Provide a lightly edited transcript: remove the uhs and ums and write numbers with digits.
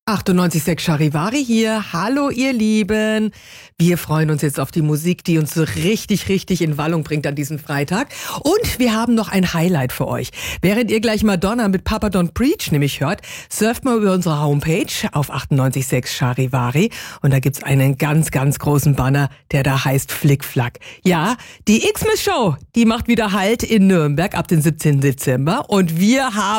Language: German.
98,6 Charivari hier. Hallo ihr Lieben. Wir freuen uns jetzt auf die Musik, die uns so richtig in Wallung bringt an diesem Freitag. Und wir haben noch ein Highlight für euch. Während ihr gleich Madonna mit Papa Don't Preach nämlich hört, surft mal über unsere Homepage auf 98,6 Charivari. Und da gibt's einen ganz großen Banner, der da heißt Flickflack. Ja, die Xmas Show, die macht wieder Halt in Nürnberg ab dem 17. Dezember. Und wir haben